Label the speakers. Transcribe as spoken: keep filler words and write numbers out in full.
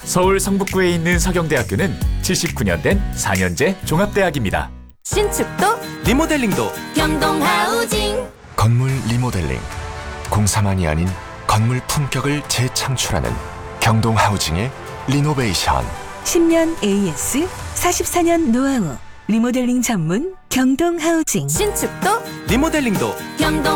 Speaker 1: 서울 성북구에 있는 서경대학교는 칠십구 년 된 사 년제 종합대학입니다.
Speaker 2: 신축도
Speaker 3: 리모델링도
Speaker 2: 경동하우징.
Speaker 4: 건물 리모델링, 공사만이 아닌 건물 품격을 재창출하는 경동하우징의 리노베이션.
Speaker 5: 십 년 에이에스, 사십사 년 노하우, 리모델링 전문 경동하우징.
Speaker 2: 신축도
Speaker 3: 리모델링도
Speaker 2: 경동